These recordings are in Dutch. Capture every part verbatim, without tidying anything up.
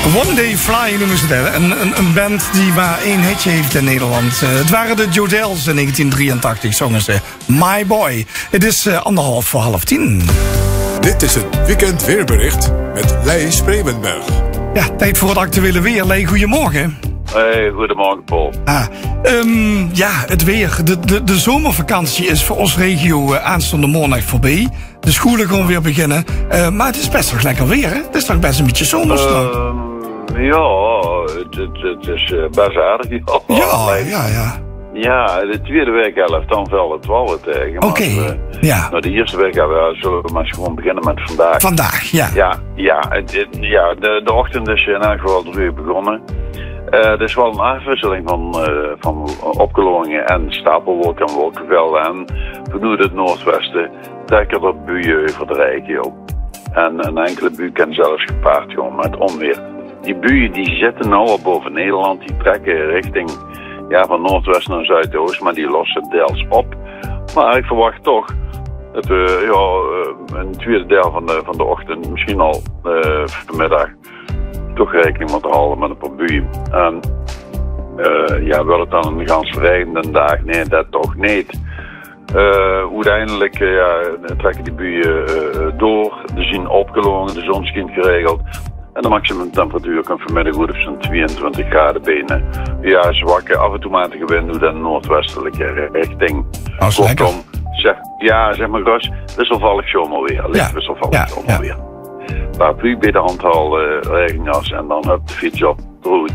One Day Fly noemen ze dat. Een, een, een band die maar één hitje heeft in Nederland. Uh, het waren de Jodels in negentien drieëntachtig, zongen ze My Boy. Het is uh, anderhalf voor half tien. Dit is het weekend weerbericht met Leij Spreeuwenberg. Ja, tijd voor het actuele weer. Leij, goedemorgen. Hey, goedemorgen Paul. Ah, um, ja, het weer. De, de, de zomervakantie is voor ons regio uh, aanstaande maandag voorbij. De scholen gaan weer beginnen. Uh, maar het is best nog lekker weer, hè? Het is toch best een beetje zomers dan? Uh, ja, het, het, het is uh, best aardig. Ja, ja, ja, ja. Ja, de tweede weekhelft dan wel het wel wat tegen. Oké, okay, uh, ja. Nou, de eerste weekhelft zullen we maar gewoon beginnen met vandaag. Vandaag, ja. Ja, ja, het, het, ja de, de ochtend is in elk geval drie uur begonnen. Uh, er is wel een afwisseling van, uh, van opklaringen en stapelwolken en wolkenvelden. En vanuit het noordwesten trekken er buien over de regio. En een enkele bui kan zelfs gepaard gaan met onweer. Die buien die zitten nou al boven Nederland, die trekken richting ja, van noordwest naar zuidoost, maar die lossen deels op. Maar ik verwacht toch dat we ja, een tweede deel van de, van de ochtend, misschien al uh, vanmiddag, toch rekening moeten houden met een paar buien. En uh, ja, wil het dan een gans regenende dag? Nee, dat toch niet. Uh, uiteindelijk uh, ja, trekken die buien uh, door. Er zien opgelogen, de zon schijnt geregeld. En de maximumtemperatuur kan vanmiddag goed op zo'n tweeëntwintig graden binnen. Ja, zwakke, af en toe matige wind doet in noordwestelijke richting. Als lekker. Zeg, ja, zeg maar Gus, wisselvallig zomerweer. Licht ja. wisselvallig ja. zomerweer. Ja. Paraplu bij de hand al uh, regenjas en dan op de fiets op de route.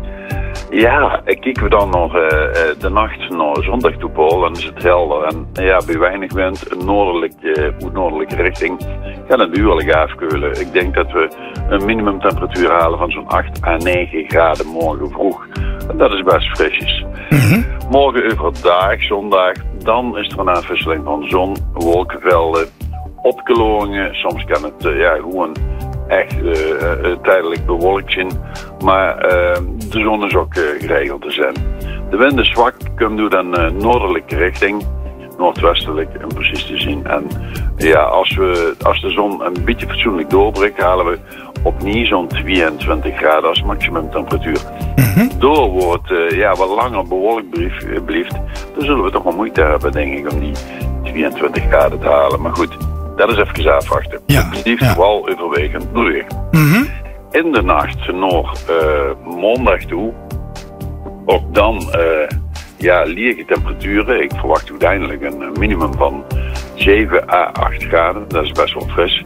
Ja, kijken we dan nog uh, de nacht naar zondag toe, Paul, dan is het helder. En ja, bij weinig wind, een noordelijke, uh, noordelijke richting, kan het nu wel afkeulen. Ik denk dat we een minimumtemperatuur halen van zo'n acht à negen graden morgen vroeg. En dat is best frisjes. Mm-hmm. Morgen overdag, zondag, dan is er een afwisseling van zon, wolkenvelden, opklaringen. Soms kan het uh, ja, gewoon echt uh, uh, tijdelijk bewolkt zijn. Maar uh, de zon is ook uh, geregeld te zijn. De wind is zwak, komt door dan uh, noordelijke richting. Noordwestelijk om precies te zien. En ja, als, we, als de zon een beetje fatsoenlijk doorbreekt, halen we opnieuw zo'n tweeëntwintig graden als maximumtemperatuur. Mm-hmm. Door wordt uh, ja, wat langer bewolkt blijft, dan zullen we toch wel moeite hebben, denk ik, om die tweeëntwintig graden te halen. Maar goed, dat is even afwachten. Ja, het blijft ja. wel overwegend droog. Mm-hmm. In de nacht nog uh, maandag toe, ook dan uh, ja, lege temperaturen. Ik verwacht uiteindelijk een minimum van zeven à acht graden. Dat is best wel fris.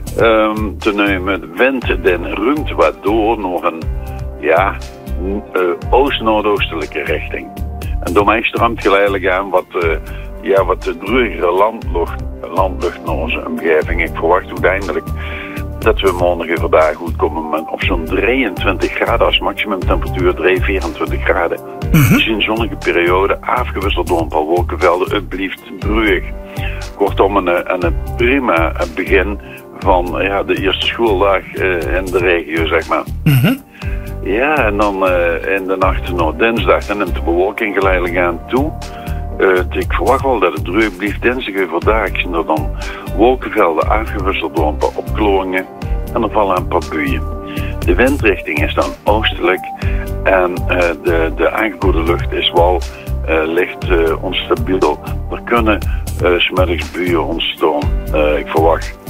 Um, te nemen wind den ruimte wat door nog een ja, uh, oost-noordoostelijke richting. En door mij stroomt geleidelijk aan wat, uh, ja, wat de drugere landlucht, landlucht naar onze omgeving. Ik verwacht uiteindelijk dat we morgen overdag goed komen met op zo'n drieëntwintig graden als maximumtemperatuur, drie, vierentwintig graden. Mm-hmm. Dus een zonnige periode, afgewisseld door een paar wolkenvelden, het blijft droog. Kortom, een, een prima begin van ja, de eerste schooldag uh, in de regio, zeg maar. Mm-hmm. Ja, en dan uh, in de nacht naar dinsdag, dan neemt de bewolking geleidelijk aan toe. Uh, ik verwacht wel dat het droog blijft dinsdag overdag. Ik zie er dan wolkenvelden afgewisseld door een paar opklaringen en er vallen een paar buien. De windrichting is dan oostelijk en uh, de, de aangeboden lucht is wel uh, licht uh, onstabiel. Er kunnen uh, 's middags buien ontstaan. Uh, ik verwacht